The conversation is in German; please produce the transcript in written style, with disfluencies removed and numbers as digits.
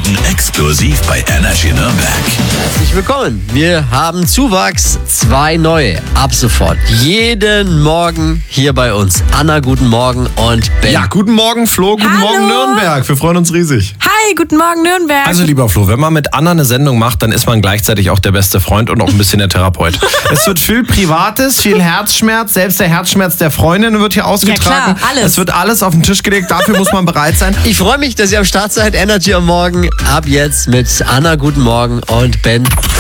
Morgen exklusiv bei Energy Nürnberg. Herzlich willkommen. Wir haben Zuwachs, 2 neue. Ab sofort. Jeden Morgen hier bei uns. Anna, guten Morgen und Ben. Ja, guten Morgen Flo, guten Morgen Nürnberg. Wir freuen uns riesig. Hi, guten Morgen Nürnberg. Also lieber Flo, wenn man mit Anna eine Sendung macht, dann ist man gleichzeitig auch der beste Freund und auch ein bisschen der Therapeut. Es wird viel Privates, viel Herzschmerz, selbst der Herzschmerz der Freundin wird hier ausgetragen. Ja, klar, alles. Es wird alles auf den Tisch gelegt, dafür muss man bereit sein. Ich freue mich, dass ihr am Start seid. Energy am Morgen. Ab jetzt mit Anna, guten Morgen und Ben.